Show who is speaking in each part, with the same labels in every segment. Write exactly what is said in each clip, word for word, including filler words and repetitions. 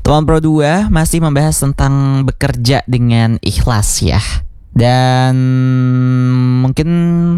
Speaker 1: Teman Pro dua masih membahas tentang bekerja dengan ikhlas ya. Dan mungkin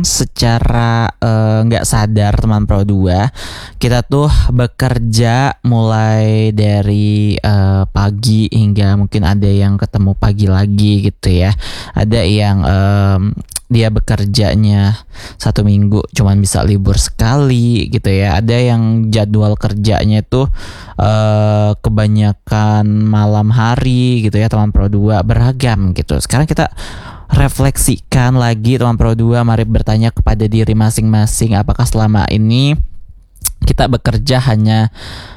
Speaker 1: secara eh, nggak uh, sadar teman Pro dua, kita tuh bekerja mulai dari uh, pagi hingga mungkin ada yang ketemu pagi lagi gitu ya. Ada yang um, dia bekerjanya satu minggu cuman bisa libur sekali gitu ya. Ada yang jadwal kerjanya tuh uh, kebanyakan malam hari gitu ya teman Pro dua, beragam gitu. Sekarang kita refleksikan lagi teman Pro dua, mari bertanya kepada diri masing-masing, apakah selama ini kita bekerja hanya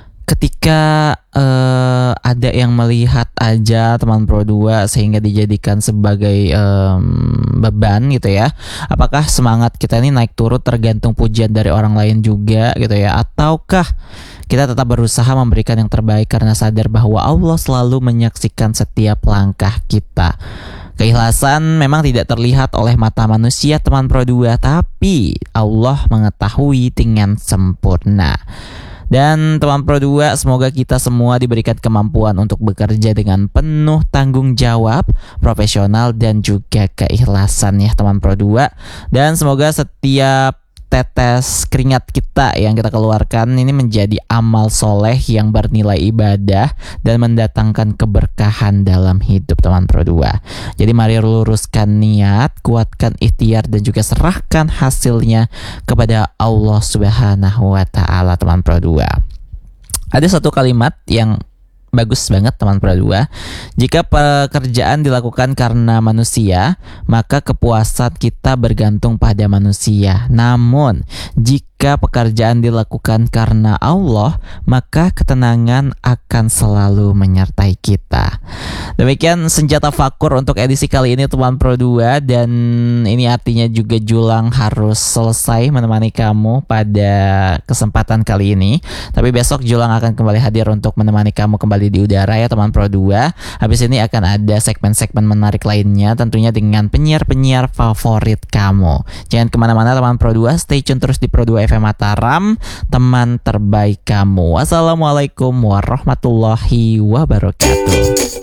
Speaker 1: ketika uh, ada yang melihat aja teman Pro dua sehingga dijadikan sebagai um, beban gitu ya. Apakah semangat kita ini naik turun tergantung pujian dari orang lain juga gitu ya, ataukah kita tetap berusaha memberikan yang terbaik karena sadar bahwa Allah selalu menyaksikan setiap langkah kita. Keikhlasan memang tidak terlihat oleh mata manusia teman Pro dua, tapi Allah mengetahui dengan sempurna. Dan teman Pro dua, semoga kita semua diberikan kemampuan untuk bekerja dengan penuh tanggung jawab, profesional dan juga keikhlasan ya teman Pro dua. Dan semoga setiap tetes keringat kita yang kita keluarkan ini menjadi amal soleh yang bernilai ibadah dan mendatangkan keberkahan dalam hidup teman Pro dua. Jadi mari luruskan niat, kuatkan ikhtiar dan juga serahkan hasilnya kepada Allah Subhanahu wa taala teman Pro dua. Ada satu kalimat yang bagus banget teman Pro dua. Jika pekerjaan dilakukan karena manusia, maka kepuasan kita bergantung pada manusia. Namun, jika pekerjaan dilakukan karena Allah, maka ketenangan akan selalu menyertai kita. Demikian senjata fakur untuk edisi kali ini teman Pro dua, dan ini artinya juga Julang harus selesai menemani kamu pada kesempatan kali ini. Tapi besok Julang akan kembali hadir untuk menemani kamu kembali di udara ya teman Pro dua. Habis ini akan ada segmen-segmen menarik lainnya, tentunya dengan penyiar-penyiar favorit kamu. Jangan kemana-mana teman Pro dua, stay tune terus di Pro dua F M Mataram, teman terbaik kamu. Wassalamualaikum warahmatullahi wabarakatuh.